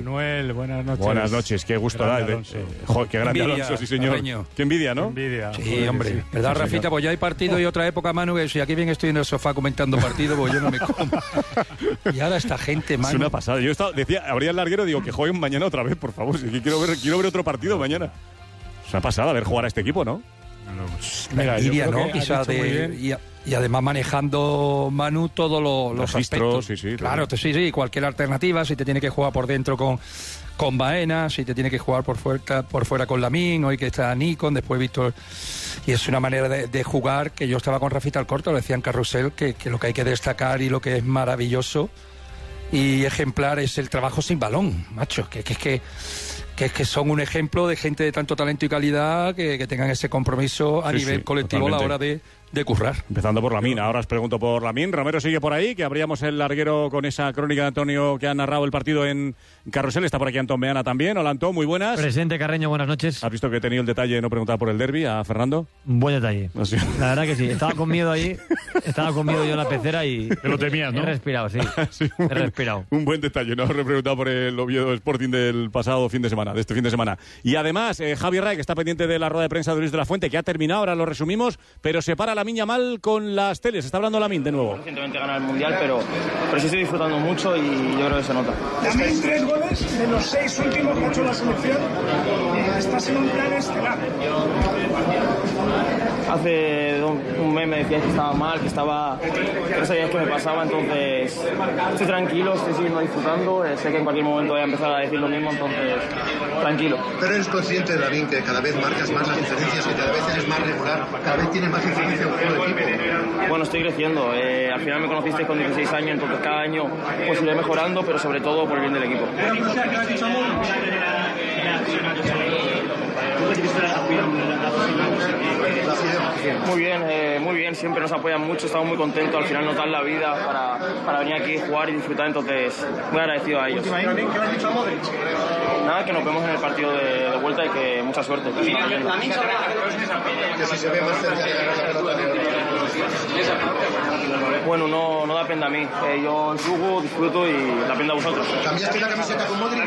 Manuel, buenas noches. Buenas noches, qué gusto da. Qué grande Alonso, sí señor. Carreño. Qué envidia, ¿no? Qué envidia. Sí, hombre. ¿Verdad, Rafita? Pues ya hay partido y otra época, Manu, que si aquí bien estoy en el sofá comentando partido, pues yo no me como. Y ahora esta gente, Manu. Es una pasada. Yo decía, abría el larguero, digo que jueguen mañana otra vez, por favor. Si quiero ver otro partido mañana. Es una pasada ver jugar a este equipo, ¿no? Mira, envidia, ¿no? Quizás y además manejando, Manu, todos los aspectos. Sí, claro, sí, cualquier alternativa, si te tiene que jugar por dentro con Baena, si te tiene que jugar por fuera con Lamine, hoy que está Nikon, después Víctor, y es una manera de jugar que yo estaba con Rafita al corto, lo decía en Carrusel, que lo que hay que destacar y lo que es maravilloso y ejemplar es el trabajo sin balón, macho, que es que son un ejemplo de gente de tanto talento y calidad que tengan ese compromiso a nivel colectivo totalmente. A la hora de currar. Empezando por Lamine, ahora os pregunto por Lamine. Romero sigue por ahí, que abríamos el larguero con esa crónica de Antonio que ha narrado el partido en Carrusel. Está por aquí Antón Meana también. Hola Antón, muy buenas. Presidente Carreño, buenas noches. ¿Has visto que he tenido el detalle de no preguntar por el derbi a Fernando? Buen detalle. ¿Sí? La verdad que sí, estaba con miedo ahí, yo en la pecera y... Te lo temías, ¿no? He respirado, sí. He respirado. Un buen detalle, no os he preguntado por el Oviedo Sporting del pasado fin de semana, de este fin de semana. Y además, Javi Ray, que está pendiente de la rueda de prensa de Luis de la Fuente, que ha terminado, ahora lo resumimos, pero se para Lamine Yamal con las teles. Está hablando Lamine de nuevo. Recientemente ganar el Mundial, pero sí estoy disfrutando mucho y yo creo que se nota. Lamine 3 goles de los 6 últimos que ha hecho la selección. Estás en un plan estelar. Hace un mes me decías que estaba mal, que no sabías qué me pasaba, entonces estoy tranquilo, estoy siguiendo disfrutando, sé que en cualquier momento voy a empezar a decir lo mismo, entonces tranquilo. Pero eres consciente, Lamine, que cada vez marcas más las diferencias, que cada vez eres más regular, cada vez tienes más influencia en el juego de equipo. Bueno, estoy creciendo, al final me conociste con 16 años, entonces cada año pues iré mejorando, pero sobre todo por el bien del equipo. Muy bien, siempre nos apoyan mucho, estamos muy contentos, al final nos dan la vida para venir aquí, jugar y disfrutar, entonces muy agradecido a ellos. Nada, que nos vemos en el partido de vuelta y que mucha suerte. Que si se ve más cerca de ganar la pelota de oro. Bueno, no depende a mí, yo juego, disfruto y depende a vosotros. ¿Cambiaste la camiseta con Modric?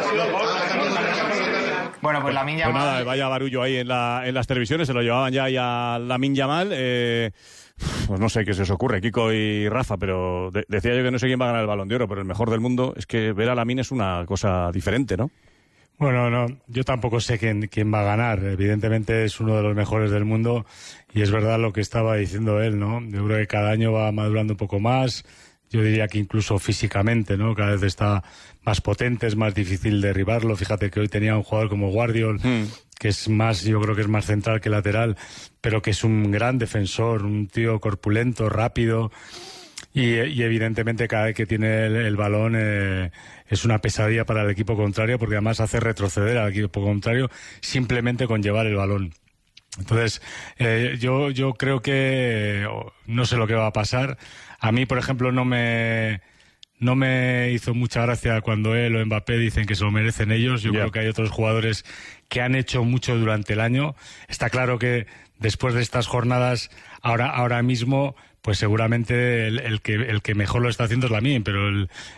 Bueno, pues Lamine Yamal... Pues nada, vaya barullo ahí en las televisiones, se lo llevaban ya a Lamine Yamal. Pues no sé qué se os ocurre, Kiko y Rafa, pero decía yo que no sé quién va a ganar el Balón de Oro, pero el mejor del mundo es que ver a Lamine es una cosa diferente, ¿no? Bueno, no, yo tampoco sé quién va a ganar. Evidentemente es uno de los mejores del mundo y es verdad lo que estaba diciendo él, ¿no? Yo creo que cada año va madurando un poco más. Yo diría que incluso físicamente, ¿no? Cada vez está más potente, es más difícil derribarlo. Fíjate que hoy tenía un jugador como Guardiol, que es más, yo creo que es más central que lateral, pero que es un gran defensor, un tío corpulento, rápido. Y evidentemente cada vez que tiene el balón es una pesadilla para el equipo contrario, porque además hace retroceder al equipo contrario simplemente con llevar el balón. Entonces, yo creo que no sé lo que va a pasar. A mí, por ejemplo, no me hizo mucha gracia cuando él o Mbappé dicen que se lo merecen ellos. Yo creo que hay otros jugadores que han hecho mucho durante el año. Está claro que después de estas jornadas, ahora mismo, pues seguramente el que mejor lo está haciendo es Lamine, pero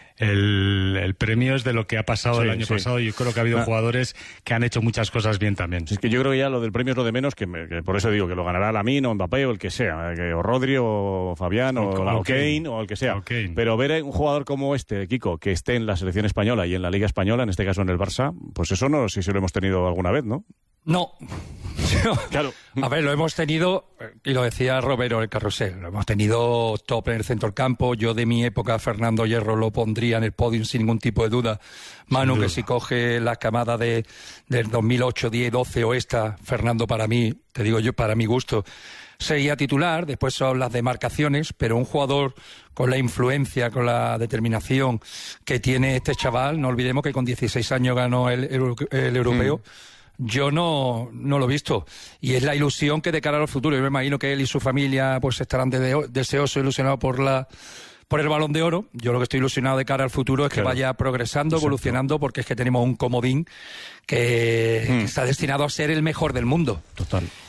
el premio es de lo que ha pasado el año pasado. Yo creo que ha habido jugadores que han hecho muchas cosas bien también. Es que yo creo que ya lo del premio es lo de menos, que por eso digo que lo ganará Lamine o Mbappé o el que sea, o Rodri o Fabián o Kane o el que sea. Pero ver un jugador como este, Kiko, que esté en la selección española y en la Liga Española, en este caso en el Barça, pues eso no sé si lo hemos tenido alguna vez, ¿no? No. Claro. A ver, lo hemos tenido, y lo decía Romero en el Carrusel, lo hemos tenido top en el centro del campo. Yo de mi época, Fernando Hierro lo pondría en el podium sin ningún tipo de duda. Manu, que si coge la camada del 2008, 10, 12 o esta, Fernando para mí, te digo yo, para mi gusto, sería titular. Después son las demarcaciones, pero un jugador con la influencia, con la determinación que tiene este chaval, no olvidemos que con 16 años ganó el europeo. Yo no lo he visto, y es la ilusión que de cara al futuro, yo me imagino que él y su familia pues estarán deseosos, ilusionados por el Balón de Oro. Yo lo que estoy ilusionado de cara al futuro es que vaya progresando, evolucionando, porque es que tenemos un comodín que está destinado a ser el mejor del mundo. Total.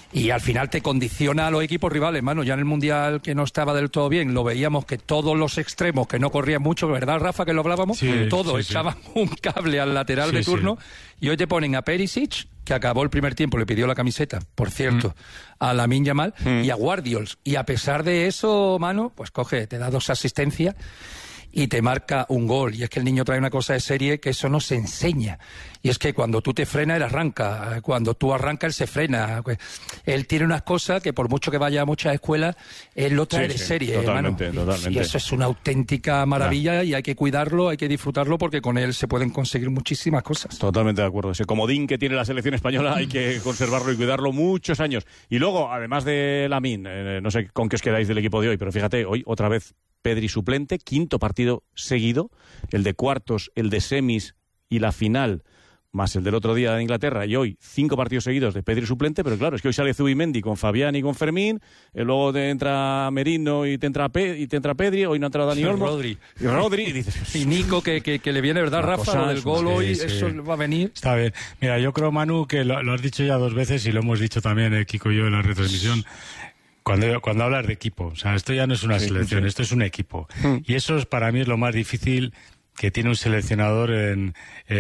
Y al final te condiciona a los equipos rivales, mano. Ya en el Mundial, que no estaba del todo bien, lo veíamos que todos los extremos que no corrían mucho, ¿verdad, Rafa, que lo hablábamos? Todos echaban un cable al lateral de turno. Y hoy te ponen a Perisic, que acabó el primer tiempo, le pidió la camiseta, por cierto, a Lamine Yamal y a Guardiols. Y a pesar de eso, mano, pues coge, te da 2 asistencias y te marca un gol. Y es que el niño trae una cosa de serie que eso no se enseña. Y es que cuando tú te frenas, él arranca. Cuando tú arrancas, él se frena. Él tiene unas cosas que por mucho que vaya a muchas escuelas, él lo trae de serie. Totalmente. Y eso es una auténtica maravilla y hay que cuidarlo, hay que disfrutarlo porque con él se pueden conseguir muchísimas cosas. Totalmente de acuerdo. Ese comodín que tiene la selección española hay que conservarlo y cuidarlo muchos años. Y luego, además de Lamine, no sé con qué os quedáis del equipo de hoy, pero fíjate, hoy otra vez Pedri suplente, 5º partido seguido, el de cuartos, el de semis y la final, más el del otro día de Inglaterra, y hoy 5 partidos seguidos de Pedri suplente, pero claro, es que hoy sale Zubimendi con Fabián y con Fermín, luego te entra Merino y te entra Pedri, hoy no ha entrado Dani Olmo. Rodri, y dices... Y Nico, que le viene, ¿verdad, Rafa? Lo del gol hoy, eso va a venir. Está bien. Mira, yo creo, Manu, que lo has dicho ya 2 veces y lo hemos dicho también, Kiko y yo, en la retransmisión. Cuando hablas de equipo, o sea, esto ya no es una selección, esto es un equipo. Y eso para mí es lo más difícil que tiene un seleccionador en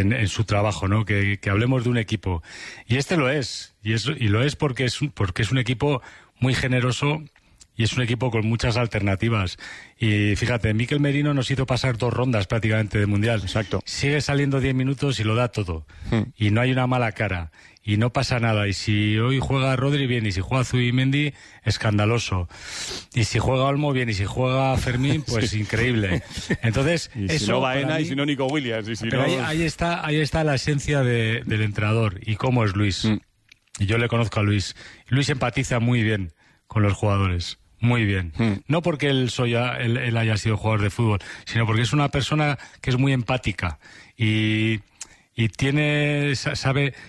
su trabajo, ¿no? Que hablemos de un equipo. Y este lo es. Y lo es porque es un equipo muy generoso y es un equipo con muchas alternativas. Y fíjate, Mikel Merino nos hizo pasar 2 rondas prácticamente de Mundial. Exacto. Sigue saliendo 10 minutos y lo da todo. Y no hay una mala cara. Y no pasa nada. Y si hoy juega Rodri, bien. Y si juega Zubimendi, escandaloso. Y si juega Olmo, bien. Y si juega Fermín, pues increíble. Entonces, y si no Baena, y si no Nico Williams. Y si pero no... ahí está la esencia del entrenador. Y cómo es Luis. Y yo le conozco a Luis. Luis empatiza muy bien con los jugadores. Muy bien. No porque él haya sido jugador de fútbol, sino porque es una persona que es muy empática y sabe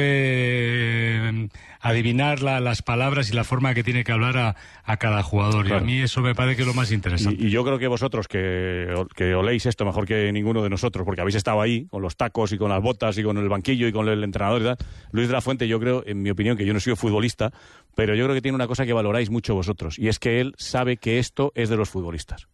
adivinar las palabras y la forma que tiene que hablar a cada jugador. Claro. Y a mí eso me parece que es lo más interesante. Y yo creo que vosotros, que oléis esto mejor que ninguno de nosotros, porque habéis estado ahí con los tacos y con las botas y con el banquillo y con el entrenador y tal. Luis de la Fuente, yo creo, en mi opinión, que yo no soy futbolista, pero yo creo que tiene una cosa que valoráis mucho vosotros, y es que él sabe que esto es de los futbolistas.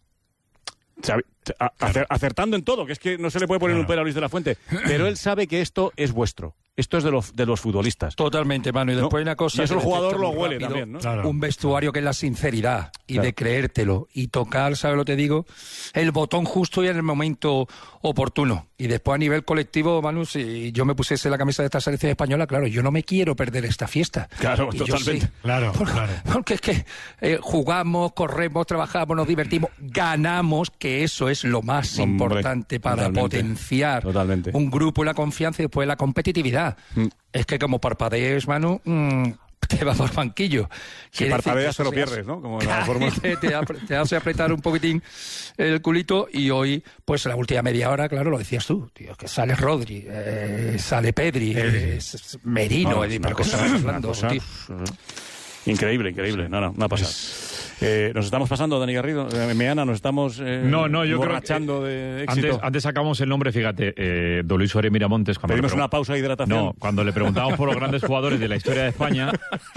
Acertando en todo, que es que no se le puede poner un pero a Luis de la Fuente, pero él sabe que esto es vuestro. Esto es de los futbolistas. Totalmente, mano. Y después hay una cosa... Y eso el jugador lo huele rápido, también, ¿no? Claro. Un vestuario que es la sinceridad y de creértelo y tocar, ¿sabes lo que te digo? El botón justo y en el momento oportuno. Y después a nivel colectivo, Manu, si yo me pusiese la camisa de esta selección española, claro, yo no me quiero perder esta fiesta. Claro, totalmente. Sí, claro. Porque es que jugamos, corremos, trabajamos, nos divertimos, ganamos, que eso es lo más importante para potenciar un grupo y la confianza y después la competitividad. Es que como parpadees, Manu, te vas por banquillo. Si parpadeas te lo pierdes, ¿no? Como la forma... te hace apretar un poquitín el culito y hoy, pues la última media hora, claro, lo decías tú, tío, que sale Rodri, sale Pedri, Merino, pero que estamos hablando, tío. Increíble. No, pasada. Nos estamos pasando, Dani Garrido, Meana, nos estamos yo borrachando de éxito. Antes sacamos el nombre, fíjate, don Luis Suárez Miramontes. Pedimos una pausa de hidratación. No, cuando le preguntábamos por los grandes jugadores de la historia de España,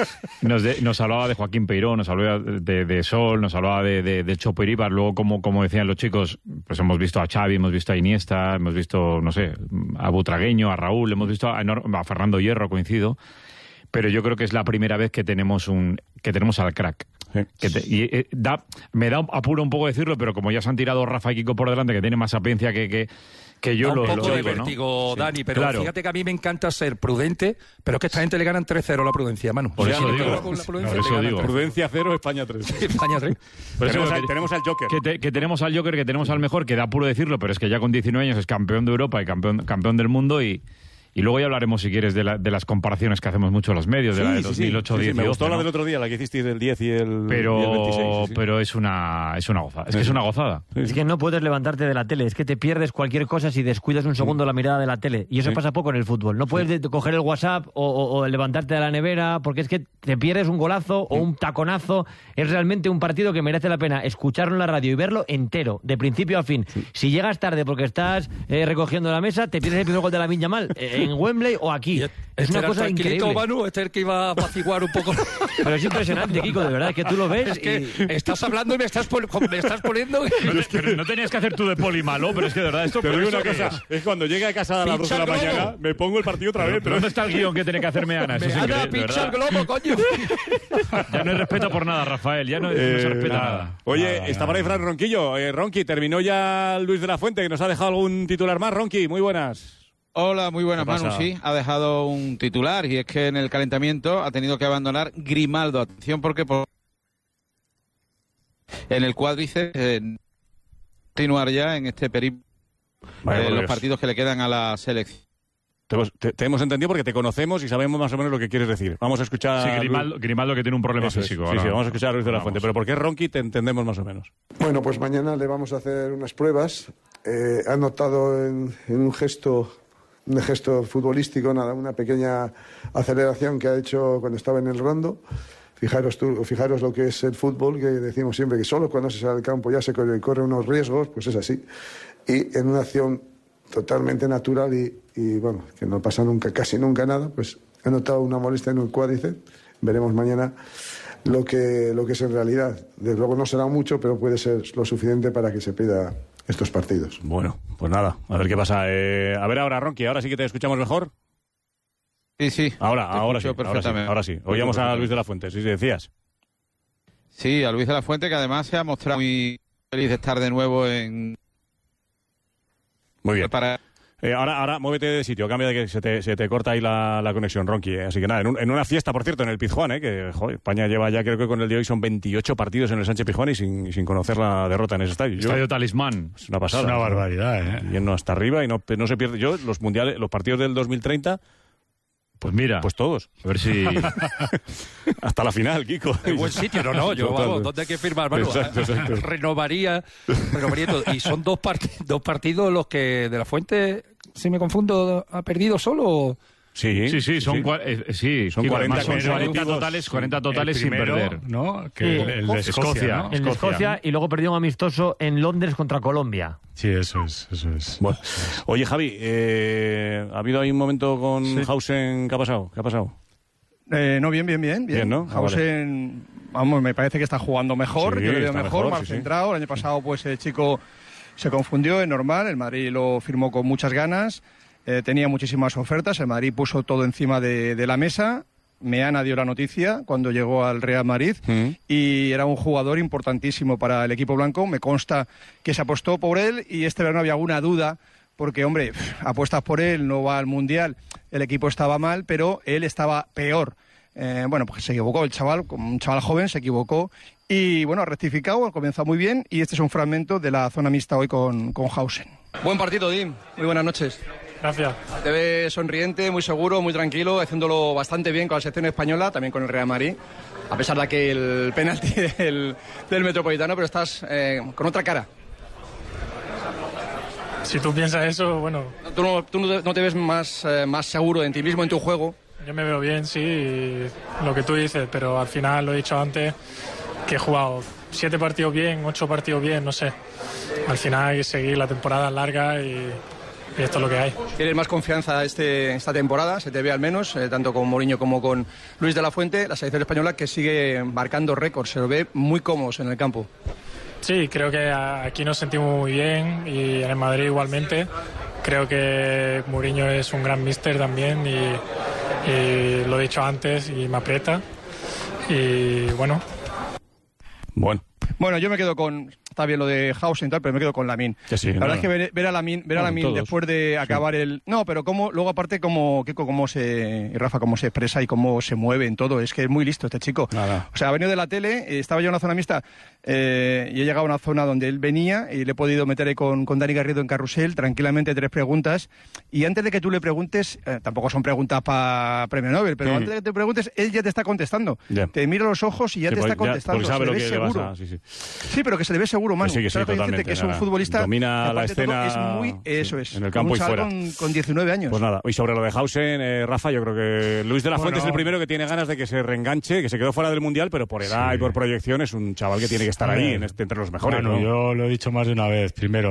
nos hablaba de Joaquín Peiró, nos hablaba de Sol, nos hablaba de Chopo Iribar. Luego, como decían los chicos, pues hemos visto a Xavi, hemos visto a Iniesta, hemos visto, no sé, a Butragueño, a Raúl, hemos visto a Fernando Hierro, coincido. Pero yo creo que es la primera vez que tenemos al crack. Sí. Me da apuro un poco decirlo, pero como ya se han tirado Rafa y Kiko por delante, que tiene más sapiencia que yo un poco de vértigo, ¿no? Dani, pero claro. Fíjate que a mí me encanta ser prudente, pero es que esta gente le ganan 3-0 la prudencia, Manu. Por eso digo. Prudencia 0, España 3. Sí, España 3. Tenemos al Joker. Que tenemos al Joker, que tenemos al mejor, que da apuro decirlo, pero es que ya con 19 años es campeón de Europa y campeón del mundo y luego ya hablaremos, si quieres, de las comparaciones que hacemos mucho en los medios, de la de 2008, 2010. Me gustó la del otro día, la que hicisteis del 10 y el 26. Pero es una gozada. Es que es una gozada. Es que no puedes levantarte de la tele. Es que te pierdes cualquier cosa si descuidas un segundo la mirada de la tele. Y eso pasa poco en el fútbol. No puedes coger el WhatsApp o levantarte de la nevera, porque es que te pierdes un golazo o un taconazo. Es realmente un partido que merece la pena escucharlo en la radio y verlo entero, de principio a fin. Si llegas tarde porque estás recogiendo la mesa, te pierdes el primer gol de Lamine Yamal. en Wembley o aquí. Es una cosa increíble. Manu, este es el que iba a apaciguar un poco. Pero es impresionante, Kiko, de verdad, que tú lo ves. Es que estás hablando y me estás poniendo. Pero no tenías que hacer tú de poli malo, pero es que de verdad esto. Te digo una cosa, es cuando llegue a casa a las 2 de la mañana, me pongo el partido otra vez. Pero ¿dónde está el guión que tiene que hacerme Ana? Eso es Ana, pincha el globo, coño. Ya no hay respeto por nada, Rafael. Ya no se respeta nada. Oye, está por ahí Fran Ronquillo. Ronqui, terminó ya Luis de la Fuente, que nos ha dejado algún titular más. Ronqui, muy buenas. Hola, muy buenas, Manu. Sí, ha dejado un titular y es que en el calentamiento ha tenido que abandonar Grimaldo. Atención porque en el cuádriceps continuar ya en este periplo los partidos que le quedan a la selección. Te hemos entendido porque te conocemos y sabemos más o menos lo que quieres decir. Vamos a escuchar... Sí, Grimaldo que tiene un problema físico. Sí, vamos a escuchar a Luis de la Fuente. Pero ¿por qué Ronqui te entendemos más o menos? Bueno, pues mañana le vamos a hacer unas pruebas. Ha notado en un gesto futbolístico, una pequeña aceleración que ha hecho cuando estaba en el rondo. Fijaros lo que es el fútbol, que decimos siempre que solo cuando se sale al campo ya se corre unos riesgos, pues es así. Y en una acción totalmente natural y bueno, que no pasa casi nunca nada, pues he notado una molestia en el cuádriceps. Veremos mañana lo que es en realidad. Desde luego no será mucho, pero puede ser lo suficiente para que se pida estos partidos. Bueno, pues nada, a ver qué pasa. A ver ahora, Ronqui, ¿ahora sí que te escuchamos mejor? Sí. Ahora sí. Oíamos a Luis de la Fuente, sí, decías. Sí, a Luis de la Fuente, que además se ha mostrado muy feliz de estar de nuevo en... Muy bien. Ahora muévete de sitio, cambia de que se te corta ahí la conexión, Ronqui. Así que nada, en una fiesta, por cierto, en el Pizjuán, que España lleva ya, creo que con el de hoy son 28 partidos en el Sánchez Pizjuán y sin conocer la derrota en ese estadio. Estadio Talismán. Es una pasada. Es una barbaridad, Yendo hasta arriba y no se pierde. Yo, los mundiales, los partidos del 2030... Pues mira. Pues todos. A ver si... Hasta la final, Kiko. En buen sitio, no. Yo, vamos, ¿dónde hay que firmar, Manu? Exacto. Renovaría todo. Y son dos partidos los que de la Fuente, si me confundo, ha perdido solo. Sí, son 40 totales sin perder, ¿no? El de Escocia, ¿no? El de Escocia y luego perdió un amistoso en Londres contra Colombia. Sí, eso es. Bueno. Oye, Javi, ¿ha habido ahí un momento con Hausen? ¿Qué ha pasado? No, bien. Bien, ¿no? Hausen, vamos, me parece que está jugando mejor, yo le veo mejor, más centrado. El año pasado, pues el chico se confundió, es normal, el Madrid lo firmó con muchas ganas. Tenía muchísimas ofertas, el Madrid puso todo encima de la mesa. Meana dio la noticia cuando llegó al Real Madrid y era un jugador importantísimo para el equipo blanco. Me consta que se apostó por él y este verano había alguna duda porque, hombre, apuestas por él, no va al Mundial, el equipo estaba mal, pero él estaba peor. Bueno, pues se equivocó el chaval, como un chaval joven, se equivocó y, bueno, ha rectificado, ha comenzado muy bien y este es un fragmento de la zona mixta hoy con Hausen. Buen partido, Dim. Muy buenas noches. Gracias. Te ves sonriente, muy seguro, muy tranquilo, haciéndolo bastante bien con la selección española, también con el Real Madrid, a pesar de que el penalti del Metropolitano, pero estás con otra cara. Si tú piensas eso, bueno... ¿Tú no te ves más seguro de ti mismo en tu juego? Yo me veo bien, sí, lo que tú dices, pero al final, lo he dicho antes, que he jugado 7 partidos bien, 8 partidos bien, no sé. Al final hay que seguir, la temporada larga y esto es lo que hay. ¿Tienes más confianza esta temporada? Se te ve al menos, tanto con Mourinho como con Luis de la Fuente, la selección española que sigue marcando récords, se lo ve muy cómodos en el campo. Sí, creo que aquí nos sentimos muy bien y en el Madrid igualmente. Creo que Mourinho es un gran míster también y lo he dicho antes y me aprieta. Y bueno. Bueno, yo me quedo con... Está bien lo de Hausen y tal, pero me quedo con Lamine. Sí, la verdad es que ver a Lamine después de acabar el... No, pero luego aparte cómo Rafa, cómo se expresa y cómo se mueve en todo. Es que es muy listo este chico. Nada. O sea, ha venido de la tele, estaba yo en una zona mixta y he llegado a una zona donde él venía y le he podido meter ahí con Dani Garrido en carrusel, tranquilamente 3 preguntas. Y antes de que tú le preguntes, tampoco son preguntas para premio Nobel, pero antes de que te preguntes, él ya te está contestando. Yeah. Te mira los ojos y ya te está contestando. Sabe se lo le que ve seguro. vas a... Sí, pero que se le ve seguro, Manu. Sí, totalmente. Que es un futbolista domina la escena. Es muy, eso es. En el campo y fuera. Con 19 años. Pues nada, y sobre lo de Hausen, Rafa, yo creo que Luis de la Fuente es el primero que tiene ganas de que se reenganche, que se quedó fuera del Mundial, pero por edad y por proyección es un chaval que tiene que estar ahí entre los mejores. Bueno, ¿no? Yo lo he dicho más de una vez. Primero,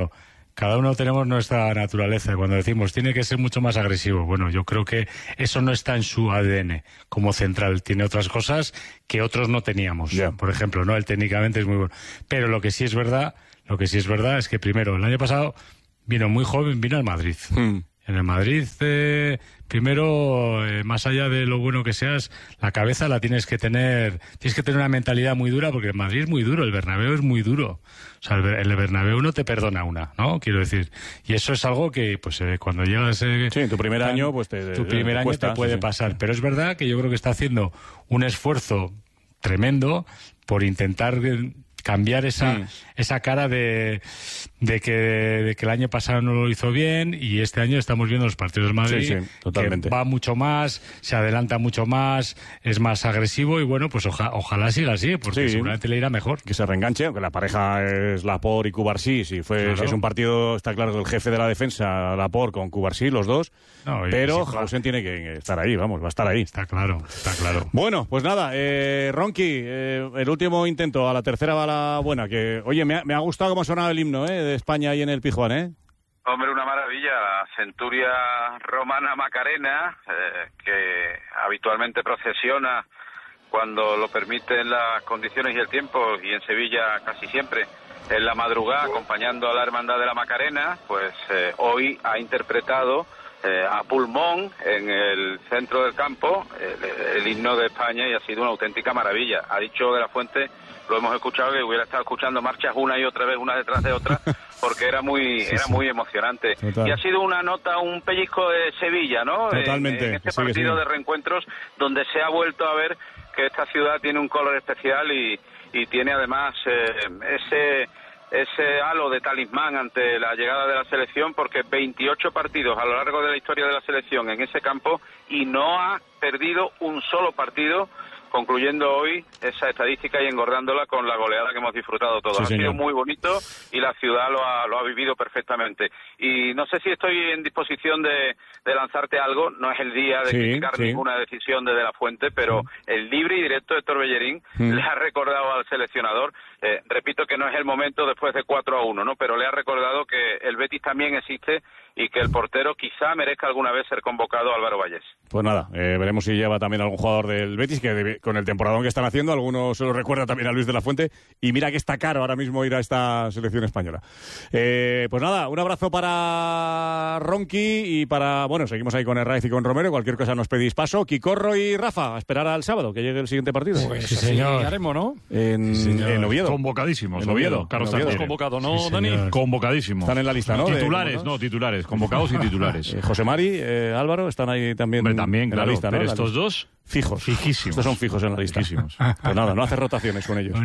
Cada uno tenemos nuestra naturaleza. Cuando decimos tiene que ser mucho más agresivo, bueno, yo creo que eso no está en su ADN como central. Tiene otras cosas que otros no teníamos. Por ejemplo, ¿no? Él técnicamente es muy bueno. Pero lo que sí es verdad es que primero, el año pasado vino muy joven, vino al Madrid. En el Madrid, primero, más allá de lo bueno que seas, la cabeza la tienes que tener una mentalidad muy dura, porque el Madrid es muy duro, el Bernabéu es muy duro. O sea, el Bernabéu no te perdona una, ¿no? Quiero decir. Y eso es algo que, pues, cuando llegas... en tu primer año, pues te puede pasar. Pero es verdad que yo creo que está haciendo un esfuerzo tremendo por intentar cambiar esa cara de que el año pasado no lo hizo bien, y este año estamos viendo los partidos del Madrid totalmente. Que va mucho más, se adelanta mucho más, es más agresivo, y bueno, pues ojalá siga así, porque seguramente le irá mejor. Que se reenganche, aunque la pareja es Laporte y Cubarsí, si es un partido, está claro que el jefe de la defensa, Laporte con Cubarsí, los dos, pero Hausen tiene que estar ahí, va a estar ahí. Está claro. Bueno, pues nada, Ronqui, el último intento, a la tercera va la buena, que, oye, me ha gustado cómo ha sonado el himno, de España ahí en el Pizjuán, Hombre, una maravilla, la centuria romana Macarena, que habitualmente procesiona cuando lo permiten las condiciones y el tiempo, y en Sevilla casi siempre en la madrugada acompañando a la Hermandad de la Macarena, pues hoy ha interpretado a pulmón en el centro del campo el himno de España, y ha sido una auténtica maravilla. Ha dicho de la Fuente, lo hemos escuchado, que hubiera estado escuchando marchas una y otra vez, una detrás de otra, porque era muy emocionante. Total. Y ha sido una nota, un pellizco de Sevilla, ¿no? Totalmente. En este partido de reencuentros, donde se ha vuelto a ver que esta ciudad tiene un color especial y tiene además ese halo de talismán ante la llegada de la selección, porque 28 partidos a lo largo de la historia de la selección en ese campo y no ha perdido un solo partido, concluyendo hoy esa estadística y engordándola con la goleada que hemos disfrutado todos. Ha sido muy bonito y la ciudad lo ha vivido perfectamente. Y no sé si estoy en disposición de lanzarte algo, no es el día de criticar ninguna decisión de la Fuente, pero el libre y directo de Héctor Bellerín le ha recordado al seleccionador, repito que no es el momento después de 4-1, ¿no? Pero le ha recordado que el Betis también existe y que el portero quizá merezca alguna vez ser convocado, Álvaro Vallés. Pues nada, veremos si lleva también algún jugador del Betis, que con el temporadón que están haciendo, algunos se lo recuerda también a Luis de la Fuente, y mira que está caro ahora mismo ir a esta selección española. Pues nada, un abrazo para Ronqui y para, bueno, seguimos ahí con Herraiz y con Romero, cualquier cosa nos pedís paso. Quicorro y Rafa, a esperar al sábado, que llegue el siguiente partido. Pues sí, señor. Haremos, ¿no? En Oviedo. Convocadísimos. En Oviedo. Carlos, estamos convocados, ¿no, sí, Dani? Convocadísimos. Están en la lista, ¿no? Titulares. Convocados y titulares. José Mari, Álvaro, están ahí también, también en la lista, ¿no? Pero estos dos... Fijos. Fijísimos. Estos son fijos en la lista. Fijísimos. Pues nada, no hace rotaciones con ellos.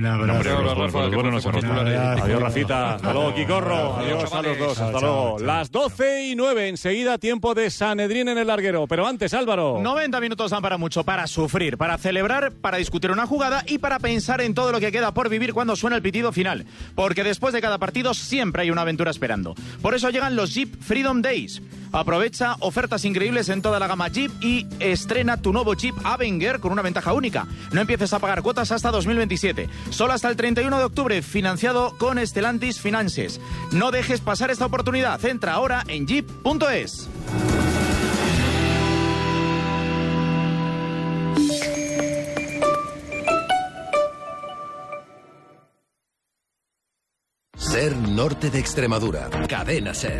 Adiós, Rafita. Hasta luego, Quicorro. Adiós a los dos. Hasta luego. Las 12:09. Enseguida, tiempo de Sanedrín en el larguero. Pero antes, Álvaro. 90 minutos dan para mucho. Para sufrir, para celebrar, para discutir una jugada y para pensar en todo lo que queda por vivir cuando suena el pitido final. Porque después de cada partido siempre hay una aventura esperando. Por eso llegan los Jeep Freedom Days. Aprovecha ofertas increíbles en toda la gama Jeep y estrena tu nuevo Jeep Avenger con una ventaja única. No empieces a pagar cuotas hasta 2027. Solo hasta el 31 de octubre, financiado con Stellantis Finances. No dejes pasar esta oportunidad. Entra ahora en jeep.es. Ser Norte de Extremadura. Cadena Ser.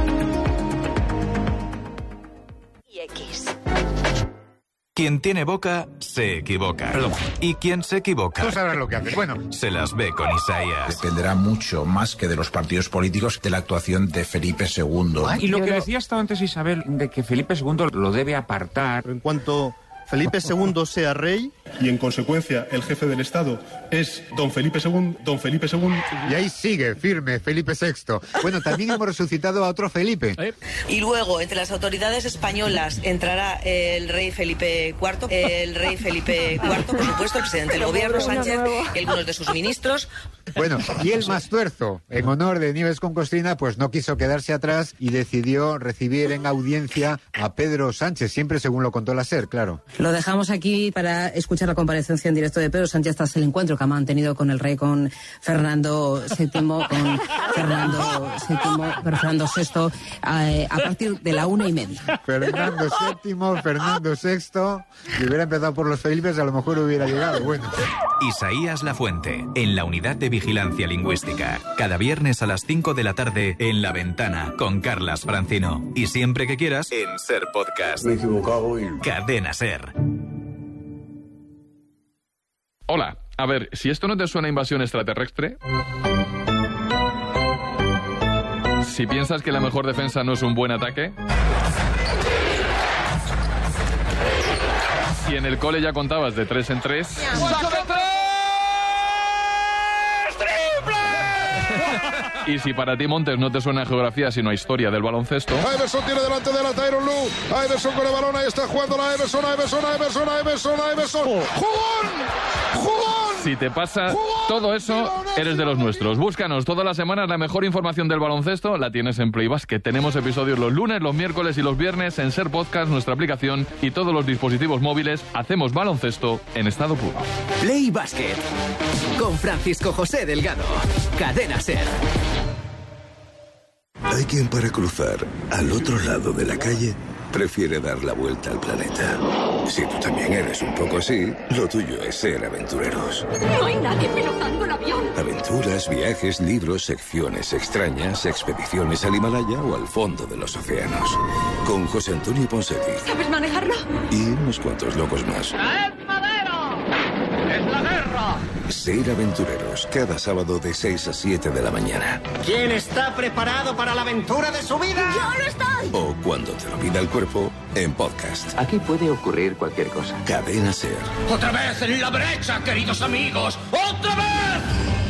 Quien tiene boca, se equivoca. Perdón. Y quien se equivoca... Tú sabrás lo que haces. Bueno... se las ve con Isaías. Dependerá mucho, más que de los partidos políticos, de la actuación de Felipe II. Y lo que decía hasta antes Isabel, de que Felipe II lo debe apartar... En cuanto Felipe II sea rey... y en consecuencia el jefe del Estado es don Felipe II. Y ahí sigue, firme, Felipe VI. Bueno, también hemos resucitado a otro Felipe. Y luego, entre las autoridades españolas, entrará el rey Felipe IV, por supuesto, el presidente del gobierno, Sánchez, y algunos de sus ministros. Bueno, y el Mastuerzo, en honor de Nieves con Costrina, pues no quiso quedarse atrás y decidió recibir en audiencia a Pedro Sánchez, siempre según lo contó la SER, claro. Lo dejamos aquí para escuchar escuchar la comparecencia en directo de Pedro Sánchez tras el encuentro que ha mantenido con el rey, con Fernando VII, Fernando VI, a partir de la 1:30. Fernando VII, Fernando VI, si hubiera empezado por los Felipes a lo mejor hubiera llegado. Bueno. Isaías Lafuente, en la Unidad de Vigilancia Lingüística. Cada viernes a las 5 de la tarde en La Ventana con Carlas Francino. Y siempre que quieras en Ser Podcast. Me he equivocado y... Cadena Ser. Hola, a ver, si esto no te suena a invasión extraterrestre... Si piensas que la mejor defensa no es un buen ataque... Si en el cole ya contabas de 3 en 3... Y si para ti, Montes, no te suena a geografía sino a historia del baloncesto... Iverson tiene delante de la Tyronn Lue. Iverson con el balón, ahí está jugando la Iverson. ¡Jugón! Si te pasa todo eso, eres de los nuestros. Búscanos todas las semanas la mejor información del baloncesto. La tienes en Play Basket. Tenemos episodios los lunes, los miércoles y los viernes en Ser Podcast, nuestra aplicación y todos los dispositivos móviles. Hacemos baloncesto en estado puro. Play Basket con Francisco José Delgado. Cadena Ser. Hay quien para cruzar al otro lado de la calle prefiere dar la vuelta al planeta. Si tú también eres un poco así, lo tuyo es ser aventureros. No hay nadie pilotando el avión. Aventuras, viajes, libros, secciones extrañas, expediciones al Himalaya o al fondo de los océanos. Con José Antonio Ponseti. ¿Sabes manejarlo? Y unos cuantos locos más. ¡Traed madera! ¡Es la guerra! Ser aventureros, cada sábado de 6 a 7 de la mañana. ¿Quién está preparado para la aventura de su vida? ¡Yo lo estoy! O cuando te lo pida el cuerpo, en podcast. Aquí puede ocurrir cualquier cosa. Cadena Ser. ¡Otra vez en la brecha, queridos amigos! ¡Otra vez!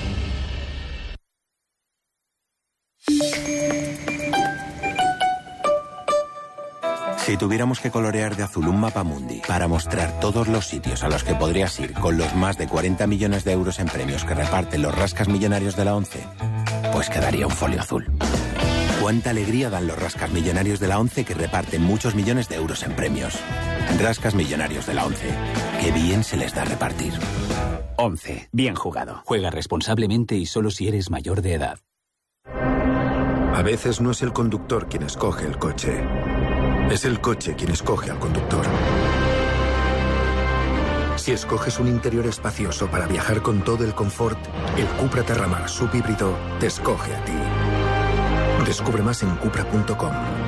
Si tuviéramos que colorear de azul un mapa mundi para mostrar todos los sitios a los que podrías ir con los más de 40 millones de euros en premios que reparten los rascas millonarios de la ONCE, pues quedaría un folio azul. Cuánta alegría dan los rascas millonarios de la ONCE que reparten muchos millones de euros en premios. Rascas millonarios de la ONCE. Qué bien se les da repartir. ONCE. Bien jugado. Juega responsablemente y solo si eres mayor de edad. A veces no es el conductor quien escoge el coche. Es el coche quien escoge al conductor. Si escoges un interior espacioso para viajar con todo el confort, el Cupra Terramar subhíbrido te escoge a ti. Descubre más en cupra.com.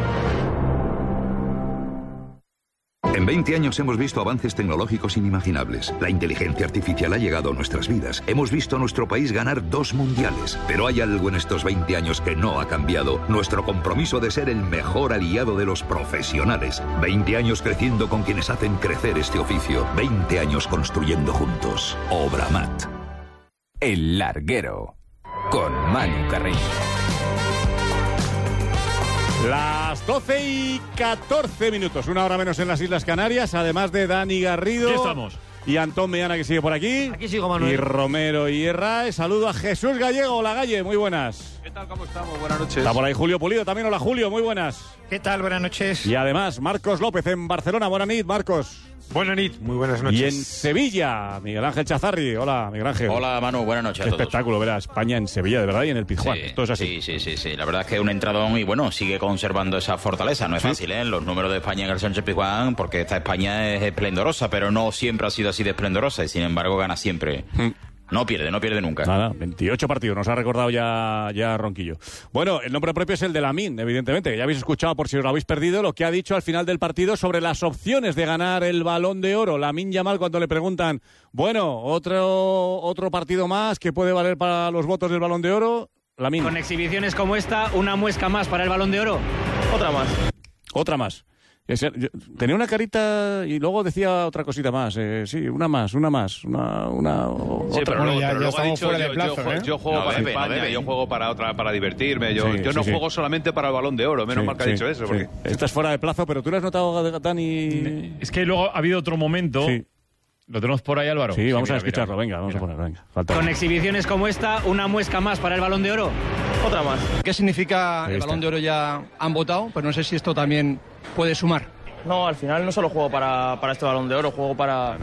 En 20 años hemos visto avances tecnológicos inimaginables. La inteligencia artificial ha llegado a nuestras vidas. Hemos visto a nuestro país ganar 2 mundiales. Pero hay algo en estos 20 años que no ha cambiado. Nuestro compromiso de ser el mejor aliado de los profesionales. 20 años creciendo con quienes hacen crecer este oficio. 20 años construyendo juntos. Obramat. El Larguero. Con Manu Carreño. Las 12:14, 1 hora menos en las Islas Canarias, además de Dani Garrido. Aquí estamos. Y Antón Meana, que sigue por aquí. Aquí sigo, Manuel. Y Romero y Herrera. Saludo a Jesús Gallego. Hola, Galle, muy buenas. ¿Qué tal? ¿Cómo estamos? Buenas noches. Está por ahí Julio Pulido también. Hola, Julio, muy buenas. ¿Qué tal? Buenas noches. Y además, Marcos López en Barcelona. Buenas noches, Marcos. Buenas noches. Muy buenas noches. Y en Sevilla, Miguel Ángel Chazarri. Hola, Miguel Ángel. Hola, Manu. Buenas noches a Qué todos. espectáculo ver a España en Sevilla, de verdad, y en el Pizjuán. Sí, Esto es así. Sí. La verdad es que es un entradón y, bueno, sigue conservando esa fortaleza. No es fácil, ¿eh? Los números de España en el Sánchez Pizjuán, porque esta España es esplendorosa, pero no siempre ha sido así de esplendorosa y, sin embargo, gana siempre. No pierde nunca. Nada, 28 partidos, nos ha recordado ya Ronquillo. Bueno, el nombre propio es el de Lamine, evidentemente, que ya habéis escuchado, por si os lo habéis perdido, lo que ha dicho al final del partido sobre las opciones de ganar el Balón de Oro. Lamine Yamal, cuando le preguntan, bueno, otro partido más que puede valer para los votos del Balón de Oro, Lamine. Con exhibiciones como esta, una muesca más para el Balón de Oro. Otra más. Tenía una carita y luego decía otra cosita más. Sí, una más. Sí, pero luego ha dicho, fuera de plazo, yo juego para España, yo juego para divertirme. Yo no juego solamente para el Balón de Oro. Menos mal que ha dicho eso. Porque... Estás fuera de plazo, pero tú lo has notado, Dani. Es que luego ha habido otro momento. Sí. ¿Lo tenemos por ahí, Álvaro? Sí, vamos a escucharlo. Venga, vamos a poner. Falta. Con exhibiciones como esta, una muesca más para el Balón de Oro. Otra más. ¿Qué significa el Balón de Oro? Ya han votado, pero no sé si esto también puede sumar. No, al final no solo juego para este Balón de Oro, juego para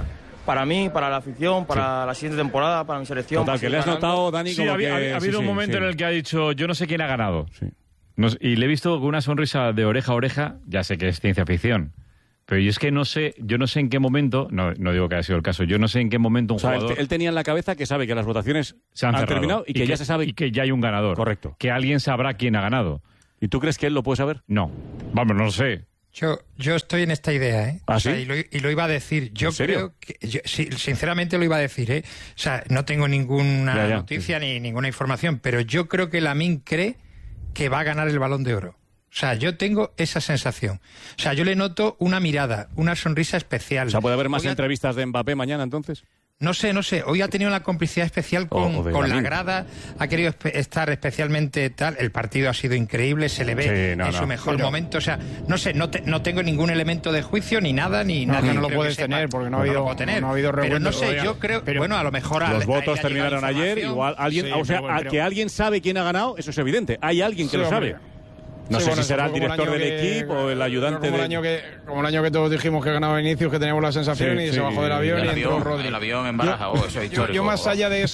para mí, para la afición, para la siguiente temporada, para mi selección. Total, que le has notado, Dani, como que... ha habido un momento en el que ha dicho, yo no sé quién ha ganado. Sí. Y le he visto con una sonrisa de oreja a oreja, ya sé que es ciencia ficción, pero yo es que yo no sé en qué momento, no digo que haya sido el caso, yo no sé en qué momento un jugador... Él tenía en la cabeza que sabe que las votaciones se han terminado y que ya se sabe... Y que ya hay un ganador. Correcto. Que alguien sabrá quién ha ganado. ¿Y tú crees que él lo puede saber? No. Vamos, no lo sé. Yo estoy en esta idea, ¿eh? ¿Ah, sí? O sea, y lo iba a decir. Yo creo que... sí, sinceramente lo iba a decir, ¿eh? O sea, no tengo ninguna noticia ni ninguna información, pero yo creo que Lamine cree que va a ganar el Balón de Oro. O sea, yo tengo esa sensación. O sea, yo le noto una mirada, una sonrisa especial. O sea, ¿puede haber más entrevistas de Mbappé mañana, entonces? No sé. Hoy ha tenido una complicidad especial con la grada. Ha querido estar especialmente tal. El partido ha sido increíble. Se le ve en su mejor momento. O sea, no sé, no tengo ningún elemento de juicio ni nada. No lo puedes tener porque no ha habido Pero no sé, yo creo... Bueno, a lo mejor... Los votos terminaron ayer. Igual alguien... Sí, o sea, que alguien sabe quién ha ganado, eso es evidente. Hay alguien que lo sabe. No sé si será el director del equipo o el ayudante como el año que todos dijimos que ganaba Vinicius, que teníamos la sensación y se bajó del avión y entró Rodri. El avión en Baraja, yo más allá de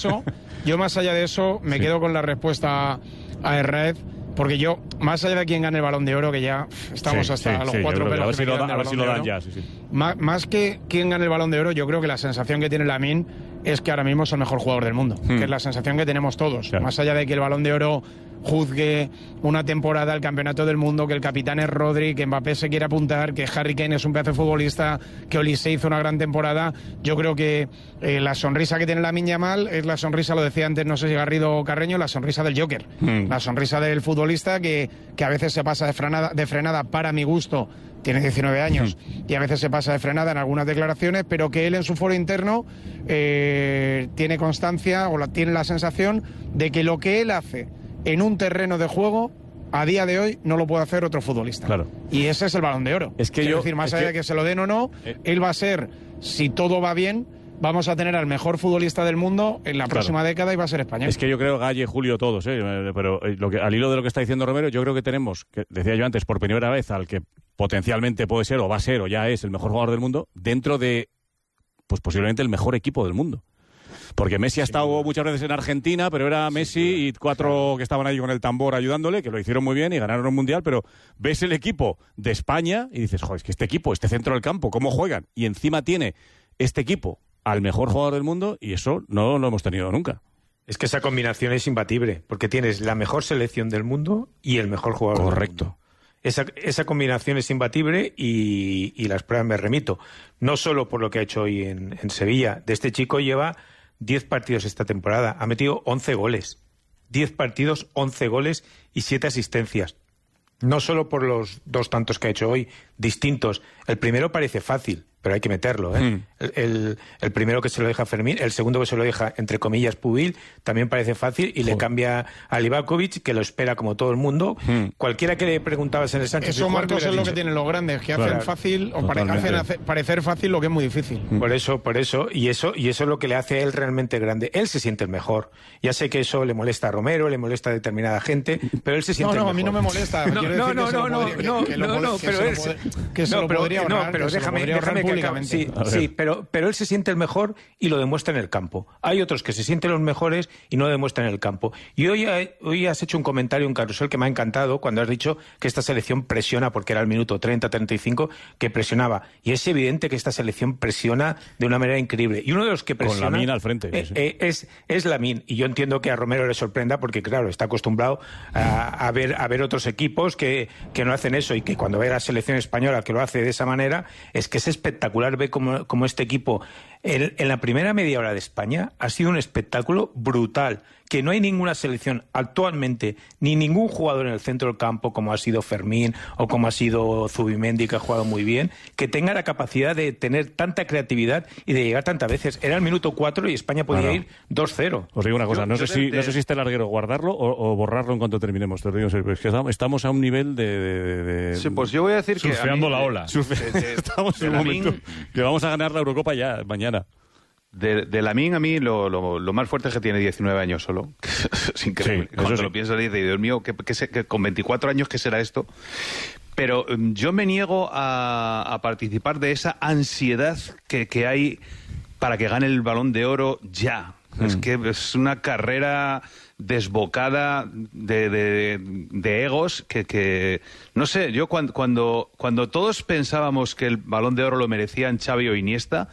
eso, me quedo con la respuesta a Herrera, porque yo, más allá de quién gane el Balón de Oro, que ya estamos hasta los 4 pelos. A ver si lo dan ya, Más que quién gane el Balón de Oro, yo creo que la sensación que tiene Lamine es que ahora mismo es el mejor jugador del mundo, que es la sensación que tenemos todos. Claro. Más allá de que el Balón de Oro juzgue una temporada el Campeonato del Mundo, que el capitán es Rodri, que Mbappé se quiere apuntar, que Harry Kane es un pedazo de futbolista, que Olise hizo una gran temporada, yo creo que la sonrisa que tiene Lamine Yamal es la sonrisa, lo decía antes, no sé si Garrido o Carreño, la sonrisa del Joker, la sonrisa del futbolista que a veces se pasa de frenada para mi gusto. Tiene 19 años y a veces se pasa de frenada en algunas declaraciones, pero que él en su foro interno tiene constancia o tiene la sensación de que lo que él hace en un terreno de juego a día de hoy no lo puede hacer otro futbolista. Claro. Y ese es el Balón de Oro. Es decir, más allá de que se lo den o no, él va a ser, si todo va bien, vamos a tener al mejor futbolista del mundo en la próxima década y va a ser español. Es que yo creo, Galle, Julio, todos, pero al hilo de lo que está diciendo Romero, yo creo que tenemos, que decía yo antes, por primera vez al que potencialmente puede ser o va a ser o ya es el mejor jugador del mundo dentro de, pues posiblemente el mejor equipo del mundo. Porque Messi ha estado muchas veces en Argentina, pero era Messi y 4 que estaban ahí con el tambor ayudándole, que lo hicieron muy bien y ganaron un mundial, pero ves el equipo de España y dices, joder, es que este equipo, este centro del campo, ¿cómo juegan? Y encima tiene este equipo al mejor jugador del mundo y eso no lo hemos tenido nunca. Es que esa combinación es imbatible, porque tienes la mejor selección del mundo y el mejor jugador Correcto. del mundo. Esa combinación es imbatible y las pruebas me remito. No solo por lo que ha hecho hoy en Sevilla. De este chico lleva 10 partidos esta temporada. Ha metido 11 goles. 10 partidos, 11 goles y 7 asistencias. No solo por los 2 tantos que ha hecho hoy, distintos. El primero parece fácil, pero hay que meterlo, ¿eh? El primero que se lo deja Fermín, el segundo que se lo deja, entre comillas, Pubil, también parece fácil y le cambia a Livakovic, que lo espera como todo el mundo. Cualquiera que le preguntabas en el Sánchez... Eso, Marcos, es lo que tienen los grandes, que hacen fácil, o hacen parecer fácil lo que es muy difícil. Por eso, y eso es lo que le hace a él realmente grande. Él se siente el mejor. Ya sé que eso le molesta a Romero, le molesta a determinada gente, pero él se siente el mejor. A mí no me molesta. Pero déjame que acabe. Sí, pero él se siente el mejor y lo demuestra en el campo. Hay otros que se sienten los mejores y no lo demuestran en el campo. Y hoy has hecho un comentario, un carrusel que me ha encantado cuando has dicho que esta selección presiona, porque era el minuto 30-35 que presionaba. Y es evidente que esta selección presiona de una manera increíble. Y uno de los que presiona... Con Lamine al frente. Es Lamine. Y yo entiendo que a Romero le sorprenda porque, claro, está acostumbrado a ver otros equipos que no hacen eso, y que cuando ve a la selección española que lo hace de esa manera, es que es espectacular ver cómo este equipo en la primera media hora de España ha sido un espectáculo brutal, que no hay ninguna selección actualmente, ni ningún jugador en el centro del campo, como ha sido Fermín o como ha sido Zubimendi, que ha jugado muy bien, que tenga la capacidad de tener tanta creatividad y de llegar tantas veces. Era el minuto 4 y España podía ir 2-0. Os digo una cosa, no sé si está larguero guardarlo o borrarlo en cuanto terminemos. Te lo digo, es que estamos a un nivel de Sí, pues yo voy a decir surfeando la ola. Estamos en un momento que vamos a ganar la Eurocopa ya, mañana. De Lamine, a mí lo más fuerte es que tiene 19 años solo. Es increíble. Cuando lo piensas, dices, Dios mío, que con 24 años, ¿qué será esto? Pero yo me niego a participar de esa ansiedad que hay para que gane el Balón de Oro ya. Es que es una carrera desbocada de egos que no sé, yo cuando todos pensábamos que el Balón de Oro lo merecían Xavi o Iniesta,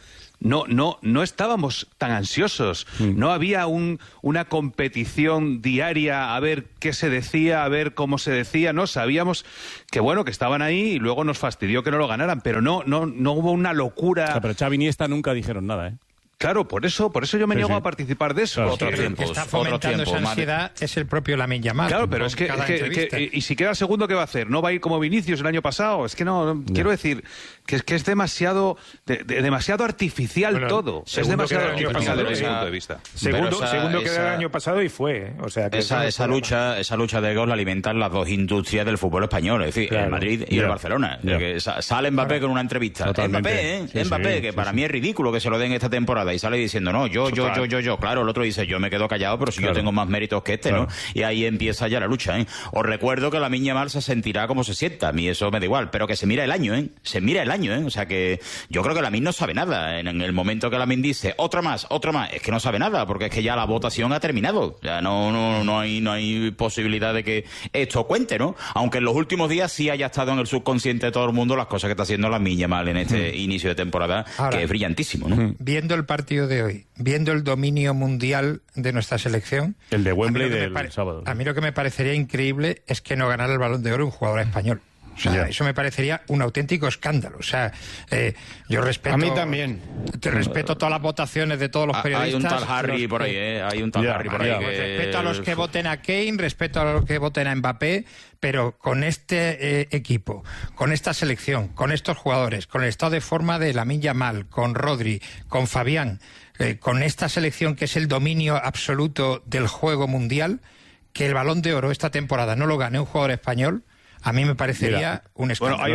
no estábamos tan ansiosos. No había una competición diaria a ver qué se decía, a ver cómo se decía. No sabíamos que que estaban ahí y luego nos fastidió que no lo ganaran, pero no hubo una locura. O sea, pero Xavi y Iniesta nunca dijeron nada, ¿eh? Claro, por eso yo me niego a participar de eso. Claro, otro tiempo, que está fomentando esa ansiedad es el propio Lamine Yamal. Claro, pero es que y si queda segundo, ¿qué va a hacer? ¿No va a ir como Vinicius el año pasado? Es que no. Quiero decir que es demasiado demasiado artificial todo. Es demasiado artificial desde ese punto de vista. Segundo queda el año pasado y fue. O sea, que esa lucha de egos la alimentan las dos industrias del fútbol español, es decir, el Madrid y el Barcelona. Que sale Mbappé con una entrevista. Mbappé, que para mí es ridículo que se lo den esta temporada. Y sale diciendo, no, yo. Claro, el otro dice, yo me quedo callado, pero si yo tengo más méritos que este, ¿no? Y ahí empieza ya la lucha, ¿eh? Os recuerdo que Lamine Yamal se sentirá como se sienta. A mí eso me da igual, pero que se mira el año, ¿eh? Se mira el año, ¿eh? O sea que yo creo que Lamine no sabe nada. En el momento que Lamine dice, otro más, es que no sabe nada, porque es que ya la votación ha terminado. Ya no hay posibilidad de que esto cuente, ¿no? Aunque en los últimos días sí haya estado en el subconsciente de todo el mundo las cosas que está haciendo Lamine Yamal en este inicio de temporada, ahora, que es brillantísimo, ¿no? Viendo el partido de hoy, viendo el dominio mundial de nuestra selección, el de Wembley del sábado. A mí lo que me parecería increíble es que no ganara el Balón de Oro un jugador español. O sea, eso me parecería un auténtico escándalo. O sea, yo respeto... A mí también. Respeto todas las votaciones de todos los periodistas. Hay un tal Harry por ahí, Hay un tal Harry por ahí. Respeto a los que voten a Kane, respeto a los que voten a Mbappé, pero con este equipo, con esta selección, con estos jugadores, con el estado de forma de Lamine Yamal, con Rodri, con Fabián, con esta selección que es el dominio absoluto del juego mundial, que el Balón de Oro esta temporada no lo gane un jugador español, a mí me parecería un escándalo.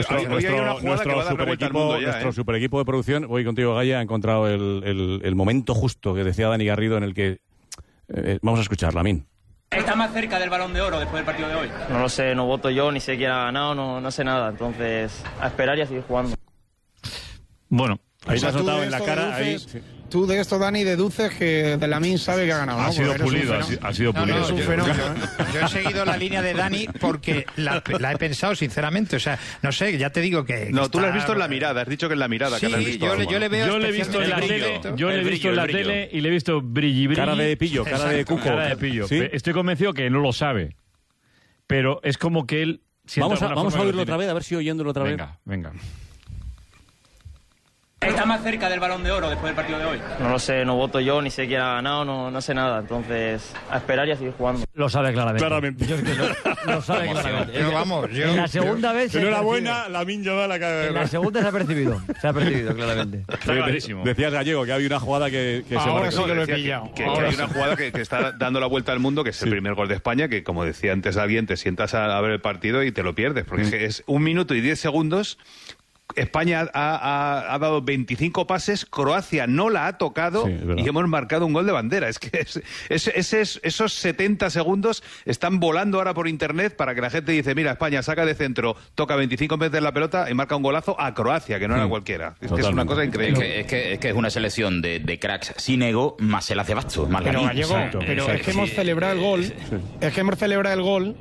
Nuestro super equipo de producción, voy contigo, Gaya, ha encontrado el momento justo que decía Dani Garrido en el que... vamos a escuchar, Lamine. ¿Está más cerca del Balón de Oro después del partido de hoy? No lo sé, no voto yo, ni sé quién ha ganado, no sé nada. Entonces, a esperar y a seguir jugando. Bueno, ahí te has notado en la cara... Tú de esto, Dani, deduces que de Lamine sabe que ha ganado, ¿no? Ha sido pulido. Es un fenómeno. Yo he seguido la línea de Dani porque la he pensado sinceramente. O sea, no sé, ya te digo que... No, tú lo has visto en la mirada, has dicho que en la mirada. Sí, que has visto yo le veo... Yo le he visto en la tele, en la tele y le he visto brilli. Cara de pillo, cara de cuco. Cara de pillo. ¿Sí? Estoy convencido que no lo sabe. Pero es como que él... Vamos a oírlo otra vez, a ver si oyéndolo otra vez. Venga. ¿Está más cerca del Balón de Oro después del partido de hoy? No lo sé, no voto yo, ni sé quién ha ganado, no sé nada. Entonces, a esperar y a seguir jugando. Lo sabe claramente. Yo es que lo sabe claramente. En la segunda vez... Enhorabuena, Lamine Yamal acaba de... En la segunda se ha percibido claramente. Está clarísimo. Decías, Gallego, que había una jugada que se ahora sí que lo he pillado. Que hay una jugada que está dando la vuelta al mundo, que es el primer gol de España, que como decía antes alguien, te sientas a ver el partido y te lo pierdes, porque es 1 minuto y 10 segundos... España ha dado 25 pases, Croacia no la ha tocado y hemos marcado un gol de bandera. Es que esos 70 segundos están volando ahora por internet para que la gente dice, mira, España saca de centro, toca 25 veces la pelota y marca un golazo a Croacia, que no era cualquiera. Es que es una cosa increíble. Es que es una selección de cracks sin ego, más se la hace basto. Pero Gallego, es que hemos celebrado el gol. Es que hemos celebrado el gol.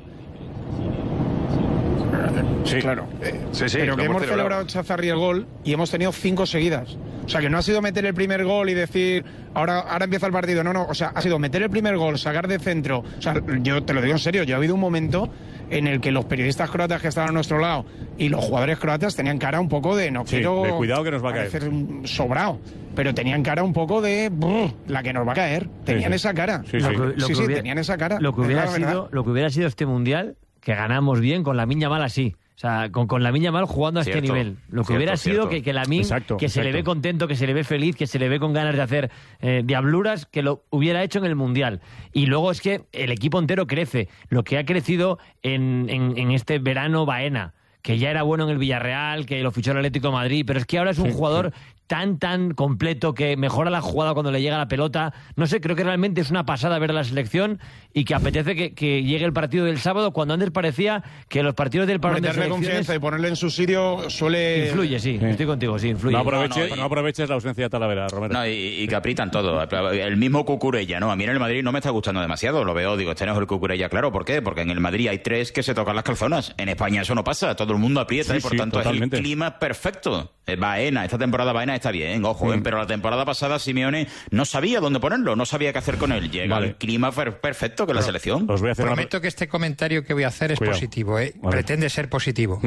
Sí, claro. Pero que hemos celebrado Chazarri el gol y hemos tenido 5 seguidas. O sea, que no ha sido meter el primer gol y decir, ahora empieza el partido. No. O sea, ha sido meter el primer gol, sacar de centro. O sea, yo te lo digo en serio, ya ha habido un momento en el que los periodistas croatas que estaban a nuestro lado y los jugadores croatas tenían cara un poco de quiero... de cuidado que nos va a caer. Sobrado. Pero tenían cara un poco de la que nos va a caer. Tenían esa cara. Tenían esa cara. Lo que hubiera sido este Mundial, que ganamos bien con Lamine Yamal así. O sea, con Lamine Yamal jugando a este nivel. Lo que hubiera sido que Lamine, que se le ve contento, que se le ve feliz, que se le ve con ganas de hacer diabluras, que lo hubiera hecho en el Mundial. Y luego es que el equipo entero crece. Lo que ha crecido en este verano Baena, que ya era bueno en el Villarreal, que lo fichó el Atlético de Madrid, pero es que ahora es un jugador tan completo que mejora la jugada cuando le llega la pelota. No sé, creo que realmente es una pasada ver la selección y que apetece que llegue el partido del sábado, cuando antes parecía que los partidos del parón de selecciones... confianza y ponerle en su sitio suele... Influye, sí, estoy contigo, sí, influye. No aproveches la ausencia de Talavera, Romero. No, y que aprietan todo. El mismo Cucurella, ¿no? A mí en el Madrid no me está gustando demasiado, lo veo, digo, este no es el Cucurella, claro, ¿por qué? Porque en el Madrid hay 3 que se tocan las calzonas. En España eso no pasa, todo el mundo aprieta y por tanto totalmente. Es el clima perfecto. Baena, esta temporada Baena está bien, ojo, pero la temporada pasada Simeone no sabía dónde ponerlo, no sabía qué hacer con él. Llega el clima perfecto que la selección. Os voy a hacer Prometo que este comentario que voy a hacer es positivo, pretende ser positivo.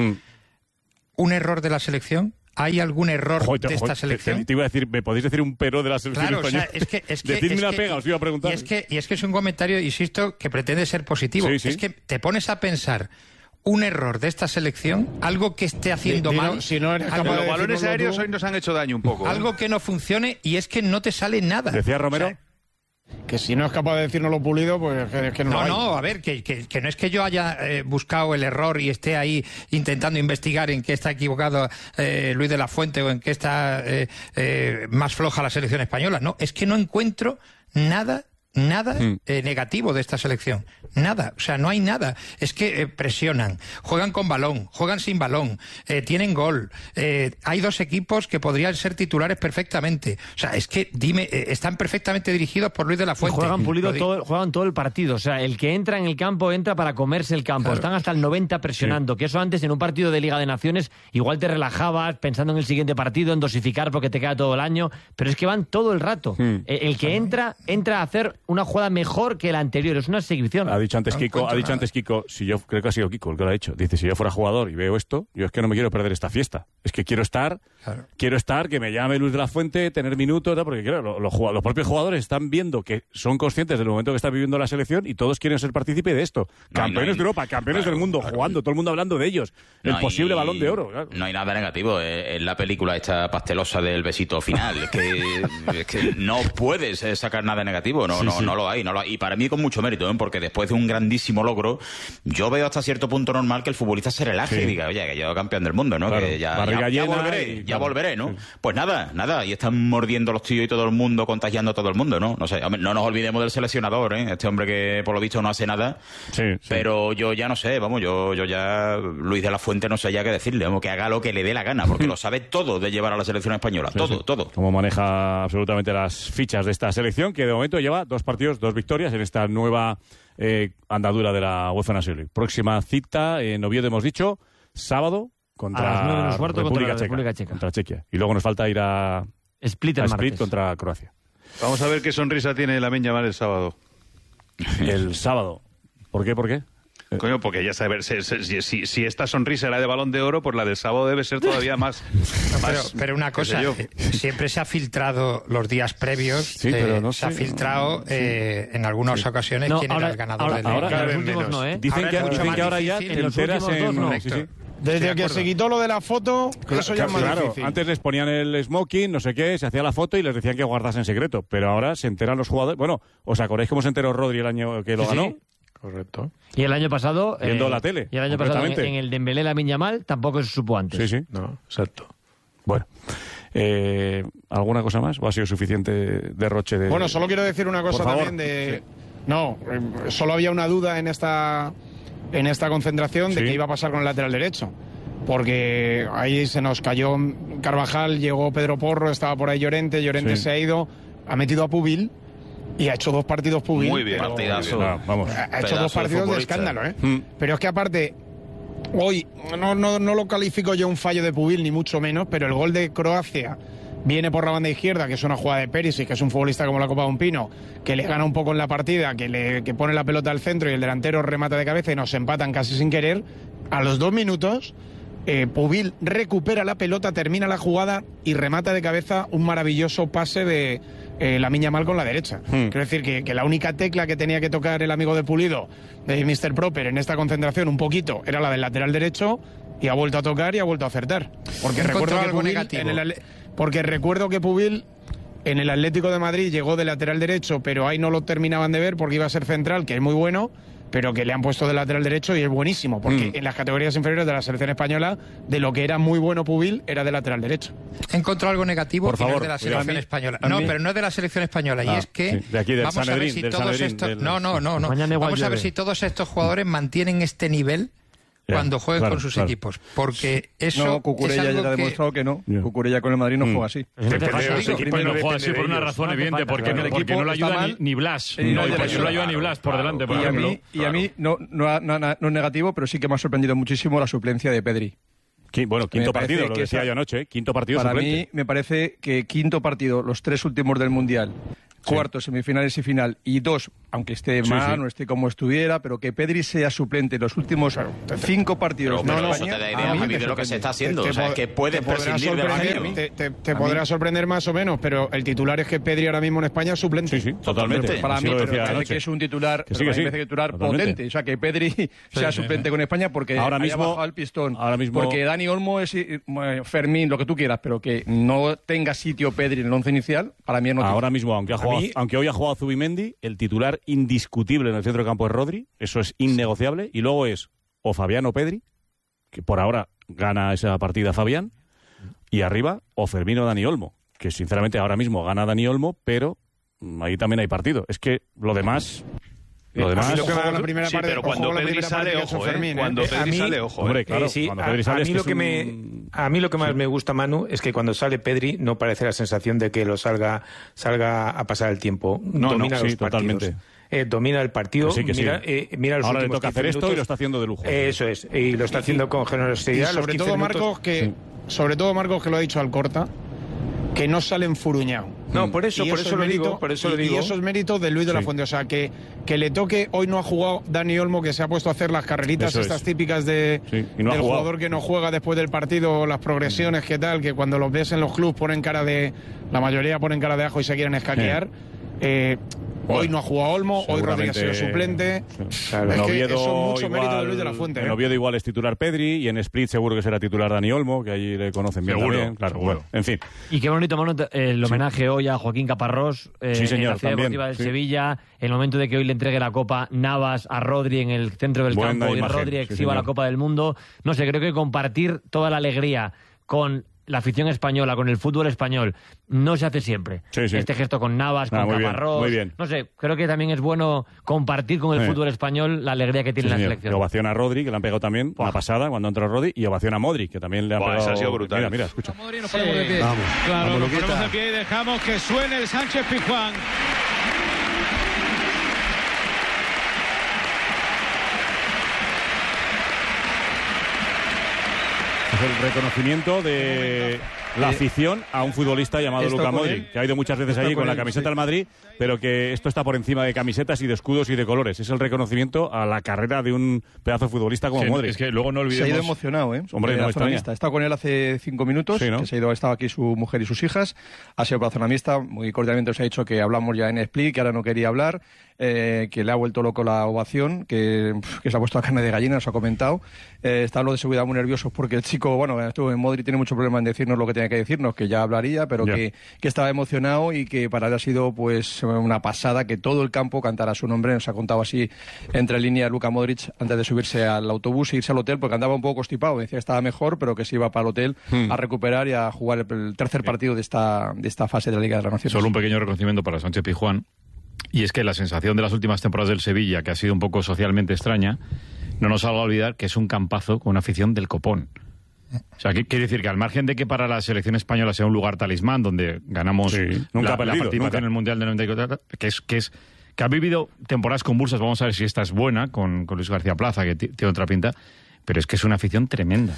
¿Un error de la selección? ¿Hay algún error de esta selección? Te iba a decir, ¿me podéis decir un pero de la selección española? O sea, Decidme una pega, os iba a preguntar. Y es que es un comentario, insisto, que pretende ser positivo. Es que te pones a pensar un error de esta selección, algo que esté haciendo mal. Si no eres capaz los balones aéreos hoy nos han hecho daño un poco. Algo que no funcione y es que no te sale nada. ¿Decía Romero? O sea, que si no es capaz de decirnoslo Pulido, pues es que no. No, a ver, que no es que yo haya buscado el error y esté ahí intentando investigar en qué está equivocado Luis de la Fuente o en qué está más floja la selección española. No, es que no encuentro nada negativo de esta selección. Nada, o sea, no hay nada. Es que presionan, juegan con balón, juegan sin balón, tienen gol. Hay 2 equipos que podrían ser titulares perfectamente. O sea, es que, están perfectamente dirigidos por Luis de la Fuente. Juegan todo el partido. O sea, el que entra en el campo entra para comerse el campo. Claro. Están hasta el 90 presionando. Que eso antes en un partido de Liga de Naciones igual te relajabas pensando en el siguiente partido, en dosificar porque te queda todo el año. Pero es que van todo el rato. El que entra a hacer una jugada mejor que la anterior. Es una exhibición. Ha dicho antes Kiko, si yo creo que ha sido Kiko el que lo ha dicho. Dice, si yo fuera jugador y veo esto, yo es que no me quiero perder esta fiesta. Es que quiero estar, que me llame Luis de la Fuente, tener minutos, porque claro, los propios jugadores están viendo que son conscientes del momento que está viviendo la selección y todos quieren ser partícipes de esto. Campeones de Europa, campeones del mundo, jugando, todo el mundo hablando de ellos. El posible Balón de Oro. Claro. No hay nada negativo. Es la película esta pastelosa del besito final. Es que no puedes sacar nada negativo. No lo hay. Y para mí con mucho mérito, porque después de un grandísimo logro, yo veo hasta cierto punto normal que el futbolista se relaje y diga, oye, que yo campeón del mundo, ¿no? Claro. Que ya volveré, ¿no? Pues nada, y están mordiendo los tíos y todo el mundo, contagiando a todo el mundo, ¿no? No sé, no nos olvidemos del seleccionador, este hombre que por lo visto no hace nada, pero yo ya no sé, yo ya, Luis de la Fuente no sé ya qué decirle, que haga lo que le dé la gana, porque lo sabe todo de llevar a la selección española, todo. Como maneja absolutamente las fichas de esta selección, que de momento lleva 2 partidos, 2 victorias en esta nueva andadura de la UEFA Nations League. Próxima cita en Oviedo, hemos dicho, sábado contra República Checa. Contra Chequia. Y luego nos falta ir a Split contra Croacia. Vamos a ver qué sonrisa tiene Lamine Yamal el sábado. El sábado. ¿Por qué? Coño, porque ya sabes, si esta sonrisa era de Balón de Oro, pues la del sábado debe ser todavía más... pero una cosa, siempre se ha filtrado los días previos, se ha filtrado en algunas ocasiones quién era el ganador del ahora en los últimos no, Dicen que ahora ya te enteras en... Desde que se quitó lo de la foto, eso ya es más difícil. Antes les ponían el smoking, no sé qué, se hacía la foto y les decían que guardasen en secreto. Pero ahora se enteran los jugadores... Bueno, ¿os acordáis cómo se enteró Rodri el año que lo ganó? Correcto. Y el año pasado... Viendo la tele. Y el año pasado en el Dembélé Lamine Yamal tampoco se supo antes. Sí. No, exacto. Bueno. ¿Alguna cosa más? ¿O ha sido suficiente derroche de...? Bueno, solo quiero decir una cosa también de... No, solo había una duda en esta concentración de qué iba a pasar con el lateral derecho. Porque ahí se nos cayó Carvajal, llegó Pedro Porro, estaba por ahí Llorente se ha ido, ha metido a Pubil y ha hecho 2 partidos Pubil. Muy bien, partidazo. Ha hecho 2 partidos de escándalo, Pero es que aparte, hoy no lo califico yo un fallo de Pubil, ni mucho menos, pero el gol de Croacia viene por la banda izquierda, que es una jugada de Perisic, que es un futbolista como la Copa de un Pino, que le gana un poco en la partida, que pone la pelota al centro y el delantero remata de cabeza y nos empatan casi sin querer. A los 2 minutos... Pubil recupera la pelota, termina la jugada y remata de cabeza un maravilloso pase de Lamine Yamal con la derecha. Quiero decir que la única tecla que tenía que tocar el amigo de Pulido, de Mr. Proper, en esta concentración un poquito, era la del lateral derecho y ha vuelto a tocar y ha vuelto a acertar. Porque recuerdo que Pubil en el Atlético de Madrid llegó de lateral derecho, pero ahí no lo terminaban de ver porque iba a ser central, que es muy bueno, pero que le han puesto de lateral derecho y es buenísimo, porque en las categorías inferiores de la selección española, de lo que era muy bueno Pubil, era de lateral derecho. He encontrado algo negativo. Por favor, no es de la selección española. No, pero no es de la selección española. Y es que de aquí, del vamos a ver si todos estos... No. Vamos a ver si todos estos jugadores mantienen este nivel cuando jueguen con sus equipos, porque eso no, Cucurella ya ha demostrado que no. Cucurella con el Madrid no juega así. No juega así por una razón evidente, porque no le ayuda ni Blas. No le ayuda ni Blas por delante, por ejemplo. Y a mí no es negativo, pero sí que me ha sorprendido muchísimo la suplencia de Pedri. Bueno, quinto partido, lo decía yo anoche, quinto partido para suplente. Mí me parece que quinto partido, los 3 últimos del Mundial, cuartos, semifinales y final, y 2, aunque esté mal, no esté como estuviera, pero que Pedri sea suplente en los últimos 5 partidos. Pero eso te da idea, Javi, de lo que se está haciendo. O sea, es que puedes prescindir de Rafinha. Te podrá sorprender más o menos, pero el titular es que Pedri ahora mismo en España es suplente. Sí, totalmente. Para mí me parece que es un titular, potente. O sea, que Pedri sea suplente con España porque ahora mismo bajado el pistón. Porque Dani Olmo es Fermín, lo que tú quieras, pero que no tenga sitio Pedri en el 11 inicial, para mí es noticia. Ahora mismo, aunque hoy ha jugado Zubimendi, el titular indiscutible en el centro de campo es Rodri, eso es innegociable, y luego es o Fabián o Pedri, que por ahora gana esa partida Fabián, y arriba o Fermín o Dani Olmo, que sinceramente ahora mismo gana Dani Olmo, pero ahí también hay partido. Es que lo demás... la primera parte, pero cuando Pedri sale, ojo, cuando Pedri sale, ojo. Hombre, claro, cuando Pedri sale a mí lo que más me gusta, Manu, es que cuando sale Pedri no parece la sensación de que lo salga a pasar el tiempo. Domina los partidos. Totalmente. Domina el partido, mira los ahora le últimos toca hacer esto y lo está haciendo de lujo. Eso es, y lo está haciendo con generosidad. Y sobre todo Marcos, que lo ha dicho Alcorta, que no sale enfurruñado. No, por eso lo digo. Y eso es mérito de Luis de la Fuente. O sea, que le toque. Hoy no ha jugado Dani Olmo, que se ha puesto a hacer las carreritas típicas del jugador que no juega después del partido, las progresiones, que tal, que cuando los ves en los clubs la mayoría ponen cara de ajo y se quieren escaquear. Hoy no ha jugado Olmo, hoy Rodríguez ha sido suplente. Claro, es que eso es mucho mérito de Luis de la Fuente. En Oviedo igual es titular Pedri y en Split seguro que será titular Dani Olmo, que allí le conocen bien también. Claro, bueno, en fin. Y qué bonito, Manu, el homenaje hoy a Joaquín Caparrós señor, en la Ciudad Deportiva del Sevilla, el momento de que hoy le entregue la Copa Navas a Rodri en el centro del campo y Rodri exhiba la Copa del Mundo. No sé, creo que compartir toda la alegría con la afición española, con el fútbol español, no se hace siempre. Este gesto con Navas, con Caparrós. Muy bien. No sé, creo que también es bueno compartir con el fútbol español la alegría que tiene la selección. Ovación a Rodri, que le han pegado también una pasada cuando entró Rodri, y ovación a Modric, que también le han pegado. Eso ha sido brutal. Mira, escucha. Modric, nos ponemos de pie. Vamos, claro, nos ponemos de pie y dejamos que suene el Sánchez Pizjuán. El reconocimiento de la afición a un futbolista llamado Luka Modric, que ha ido muchas veces allí con la camiseta del Madrid, pero que esto está por encima de camisetas y de escudos y de colores. Es el reconocimiento a la carrera de un pedazo de futbolista como Modric. Es que luego no olvidemos... Se ha ido emocionado, ¿eh? Hombre, no extraña. He estado con él hace 5 minutos, ¿no? Que se ha ido, ha estado aquí su mujer y sus hijas, ha sido plazonamista, muy cordialmente os ha dicho que hablamos ya en Split, que ahora no quería hablar, que le ha vuelto loco la ovación, que se ha puesto a carne de gallina, nos ha comentado. Está lo de seguridad muy nerviosos porque el chico, bueno, estuvo en Modric, tiene mucho problema en decirnos lo que tenía que decirnos, que ya hablaría, pero que estaba emocionado y que para él ha sido pues una pasada que todo el campo cantara su nombre. Nos ha contado así entre líneas Luka Modric antes de subirse al autobús e irse al hotel, porque andaba un poco constipado, decía que estaba mejor, pero que se iba para el hotel a recuperar y a jugar el tercer partido de esta fase de la Liga de las Naciones. Solo un pequeño reconocimiento para Sánchez Pizjuán, y es que la sensación de las últimas temporadas del Sevilla, que ha sido un poco socialmente extraña, no nos haga olvidar que es un campazo con una afición del copón. O sea, quiere decir que al margen de que para la selección española sea un lugar talismán donde ganamos la participación en el Mundial de 94, que ha vivido temporadas convulsas, vamos a ver si esta es buena, con Luis García Plaza, que tiene otra pinta, pero es que es una afición tremenda.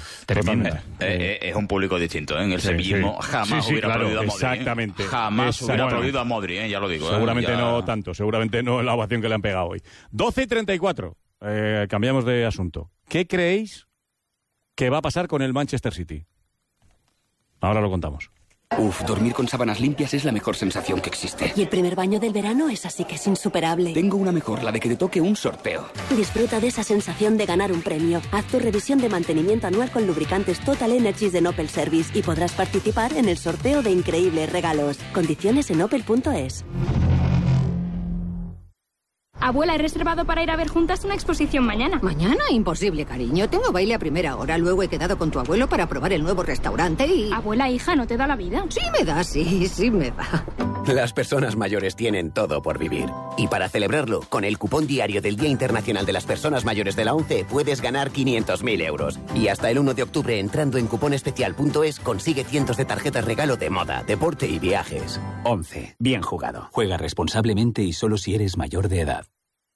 Es un público distinto, ¿eh? En el sevillismo jamás hubiera aplaudido a Modric. Exactamente. Jamás hubiera aplaudido a Modric, ya lo digo. Seguramente no tanto, seguramente no la ovación que le han pegado hoy. 12:34, cambiamos de asunto. ¿Qué creéis que va a pasar con el Manchester City? Ahora lo contamos. Dormir con sábanas limpias es la mejor sensación que existe. Y el primer baño del verano es así que es insuperable. Tengo una mejor, la de que te toque un sorteo. Disfruta de esa sensación de ganar un premio. Haz tu revisión de mantenimiento anual con lubricantes Total Energies de Opel Service y podrás participar en el sorteo de increíbles regalos. Condiciones en opel.es. Abuela, he reservado para ir a ver juntas una exposición mañana. ¿Mañana? Imposible, cariño. Tengo baile a primera hora. Luego he quedado con tu abuelo para probar el nuevo restaurante y... Abuela, hija, ¿no te da la vida? Sí me da, sí me da. Las personas mayores tienen todo por vivir. Y para celebrarlo, con el cupón diario del Día Internacional de las Personas Mayores de la ONCE, puedes ganar 500.000 euros. Y hasta el 1 de octubre, entrando en cuponespecial.es, consigue cientos de tarjetas regalo de moda, deporte y viajes. ONCE. Bien jugado. Juega responsablemente y solo si eres mayor de edad.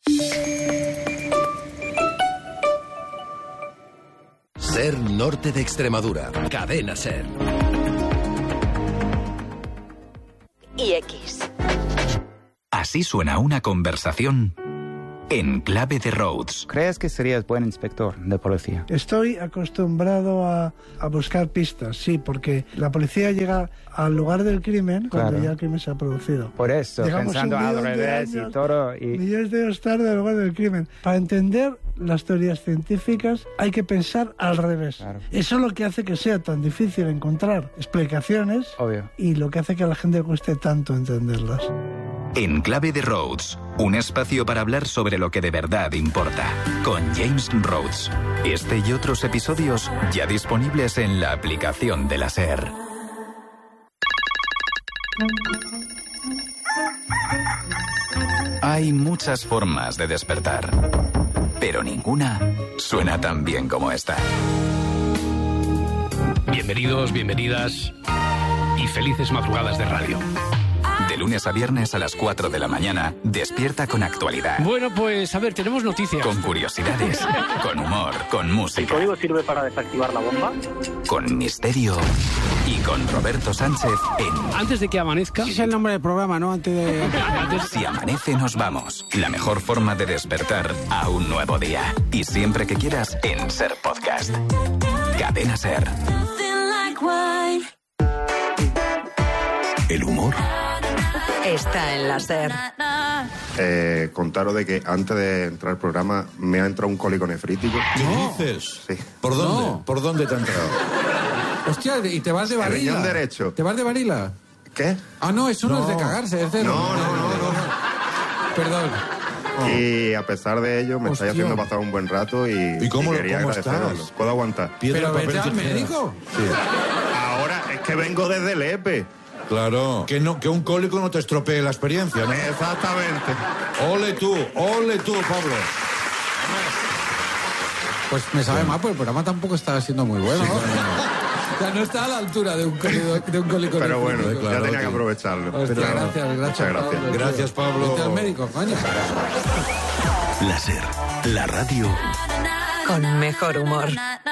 SER Norte de Extremadura. Cadena SER. Y X. Así suena una conversación en clave de Rhodes. ¿Crees que serías buen inspector de policía? Estoy acostumbrado a buscar pistas, sí, porque la policía llega al lugar del crimen cuando ya el crimen se ha producido. Por eso, llegamos pensando al revés y todo. Millones de años tarde al lugar del crimen. Para entender las teorías científicas hay que pensar al revés. Claro. Eso es lo que hace que sea tan difícil encontrar explicaciones. Obvio. Y lo que hace que a la gente cueste tanto entenderlas. En clave de Rhodes, un espacio para hablar sobre lo que de verdad importa, con James Rhodes. Este y otros episodios ya disponibles en la aplicación de la SER. Hay muchas formas de despertar, pero ninguna suena tan bien como esta. Bienvenidos, bienvenidas y felices madrugadas de radio. De lunes a viernes a las 4 de la mañana, despierta con actualidad. Bueno, pues a ver, tenemos noticias. Con curiosidades, con humor, con música. ¿El código sirve para desactivar la bomba? Con misterio y con Roberto Sánchez en... Antes de que amanezca... Ese es el nombre del programa, ¿no? Antes de... Si amanece nos vamos. La mejor forma de despertar a un nuevo día. Y siempre que quieras en SER Podcast. Cadena SER. El humor está en la SER. Contaros de que antes de entrar al programa me ha entrado un cólico nefrítico. ¿Qué dices? Sí. ¿Por dónde? No. ¿Por dónde te ha entrado? Hostia, ¿y te vas de el varila? riñón derecho. ¿Te vas de varila? ¿Qué? Ah, no, eso no es de cagarse, es de... No. Perdón. Y a pesar de ello, me estáis haciendo pasar un buen rato y cómo quería agradecerlo. estás? ¿Puedo aguantar? ¿Pero vete al médico? Sí. Ahora es que vengo desde el EPE. Claro, que un cólico no te estropee la experiencia, ¿no? Exactamente. Ole tú, Pablo. Pues me sabe mal, pues el programa tampoco está siendo muy bueno. Sí, o sea, no está a la altura de un cólico. Pero bueno, ya tenía que aprovecharlo. Hostia, gracias. Muchas gracias. Pablo. Gracias, Pablo. Vete al médico, coño. La SER, la radio con mejor humor.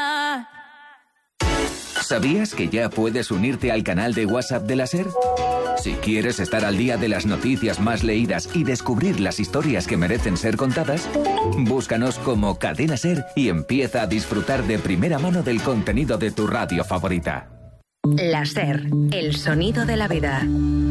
¿Sabías que ya puedes unirte al canal de WhatsApp de la SER? Si quieres estar al día de las noticias más leídas y descubrir las historias que merecen ser contadas, búscanos como Cadena SER y empieza a disfrutar de primera mano del contenido de tu radio favorita. La SER, el sonido de la vida.